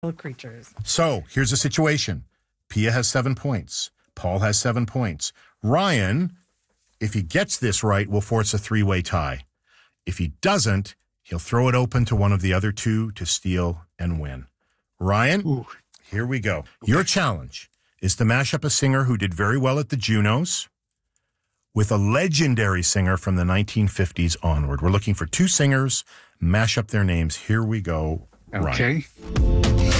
creatures. So here's the situation. Pia has 7 points. Paul has 7 points. Ryan, if he gets this right, will force a 3-way tie. If he doesn't, he'll throw it open to one of the other two to steal and win. Ryan, Here we go. Your challenge is to mash up a singer who did very well at the Junos with a legendary singer from the 1950s onward. We're looking for 2 singers. Mash up their names. Here we go, Ryan. Okay.